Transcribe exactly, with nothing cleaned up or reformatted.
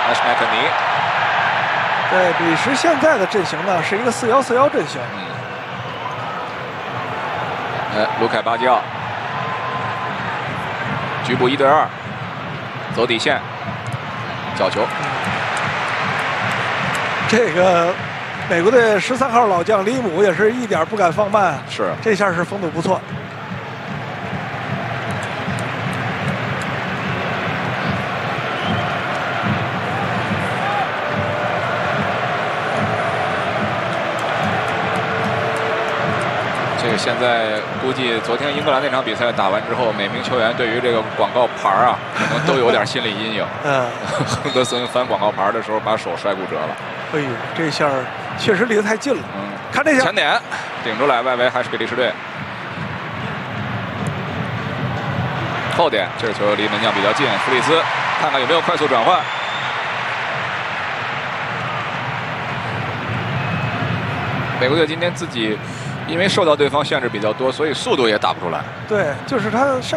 艾什麦肯尼。 对，比什现在的阵型呢是一个四幺四幺阵型。 嗯。哎，卢凯巴基奥，局部一对二，走底线，角球。 这个美国队十三号老将里姆也是一点不敢放慢， 是这下是风度不错。 这个现在估计昨天英格兰那场比赛打完之后，每名球员对于这个广告牌啊，可能都有点心理阴影。 嗯， 亨德森翻广告牌的时候，把手摔骨折了。 哎呦，这下确实离得太近了。 嗯， 看这下前点顶出来，外围还是比利时队。后点，这球离门将比较近，弗里斯看看有没有快速转换。美国队今天自己因为受到对方限制比较多，所以速度也打不出来。 对，就是他